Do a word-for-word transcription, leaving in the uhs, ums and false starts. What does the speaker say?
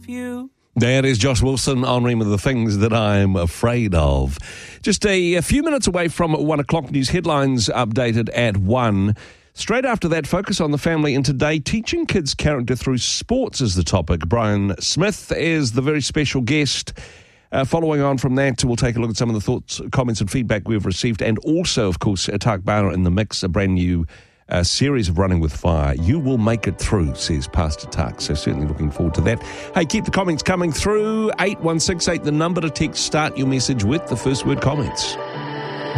of you. That is Josh Wilson on Rima, the things that I'm afraid of. Just a, a few minutes away from one o'clock, news headlines updated at one. Straight after that, focus on the family, and today, teaching kids character through sports is the topic. Brian Smith is the very special guest. Uh, following on from that, we'll take a look at some of the thoughts, comments and feedback we've received, and also, of course, Tak Bana in the mix, a brand new uh, series of Running with Fire. You will make it through, says Pastor Tak, so certainly looking forward to that. Hey, keep the comments coming through. eight one six eight, the number to text. Start your message with the first word comments.